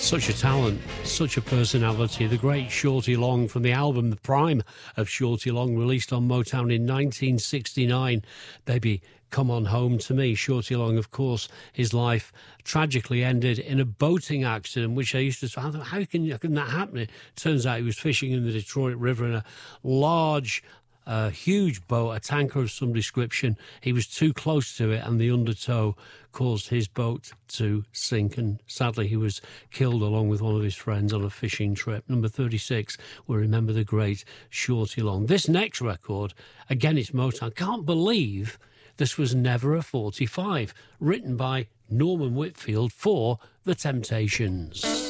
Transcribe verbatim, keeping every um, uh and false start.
Such a talent, such a personality. The great Shorty Long from the album The Prime of Shorty Long, released on Motown in nineteen sixty-nine. Baby, Come On Home to Me. Shorty Long, of course, his life tragically ended in a boating accident, which I used to say, how can, how can that happen? It turns out he was fishing in the Detroit River in a large, uh, huge boat, a tanker of some description. He was too close to it, and the undertow caused his boat to sink, and sadly he was killed along with one of his friends on a fishing trip. Number thirty-six, we remember the great Shorty Long. This next record, again, it's Motown. Can't believe this was never a forty-five, written by Norman Whitfield for The Temptations.